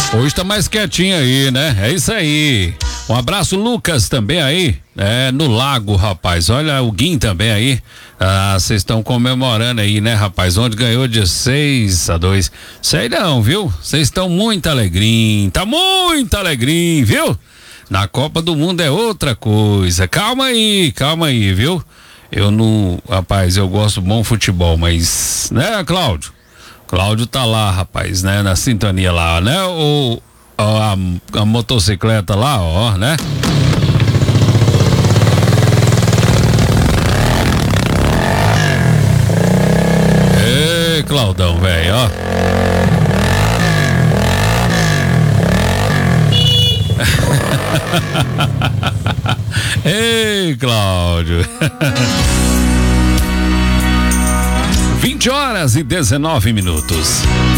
Hoje tá mais quietinho aí, né? É isso aí. Um abraço, Lucas, também aí, no Lago, rapaz. Olha, o Guim também aí. Vocês estão comemorando aí, né, rapaz? Onde ganhou de 6-2. Sei não, viu? Vocês estão muito alegrinho, tá muito alegrinho, viu? Na Copa do Mundo é outra coisa. Calma aí, viu? Eu não, rapaz, eu gosto do bom futebol, mas, né, Cláudio? Cláudio tá lá, rapaz, né? Na sintonia lá, né? A motocicleta lá, ó, né? Ei, Claudão, velho, ó. Ei, Cláudio. 20h19.